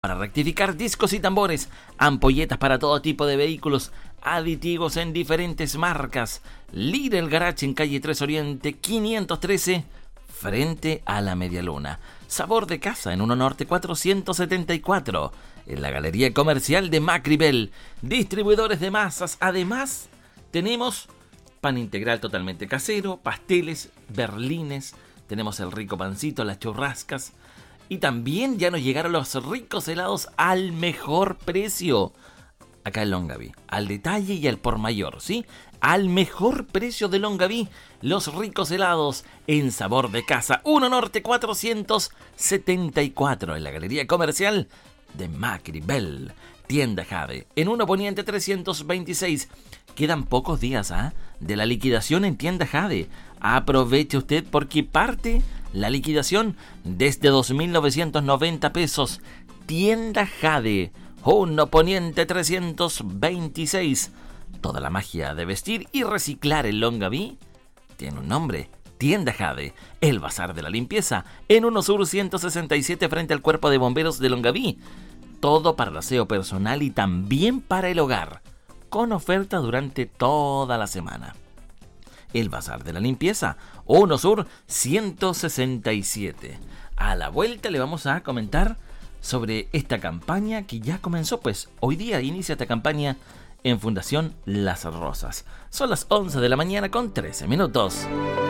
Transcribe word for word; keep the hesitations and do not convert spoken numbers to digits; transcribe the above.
Para rectificar, discos y tambores, ampolletas para todo tipo de vehículos, aditivos en diferentes marcas. Lidl Garage en calle tres Oriente quinientos trece, frente a la Medialuna. Sabor de casa en uno Norte cuatrocientos setenta y cuatro, en la galería comercial de Macribel. Distribuidores de masas. Además, tenemos pan integral totalmente casero, pasteles, berlines, tenemos el rico pancito, las churrascas. Y también ya nos llegaron los ricos helados al mejor precio. Acá en Longaví, al detalle y al por mayor, ¿sí? Al mejor precio de Longaví, los ricos helados en sabor de casa. uno Norte cuatrocientos setenta y cuatro, en la galería comercial de Macribel. Tienda Jade, en uno Poniente trescientos veintiséis. Quedan pocos días, ¿ah? ¿eh? De la liquidación en Tienda Jade. Aproveche usted porque parte la liquidación desde dos mil novecientos noventa pesos. Tienda Jade, uno Poniente trescientos veintiséis. Toda la magia de vestir y reciclar en Longaví tiene un nombre. Tienda Jade, el bazar de la limpieza, en uno Sur ciento sesenta y siete frente al Cuerpo de Bomberos de Longaví. Todo para el aseo personal y también para el hogar, con oferta durante toda la semana. El bazar de la limpieza, uno Sur ciento sesenta y siete. A la vuelta le vamos a comentar sobre esta campaña que ya comenzó, pues hoy día inicia esta campaña en Fundación Las Rosas. Son las once de la mañana con trece minutos.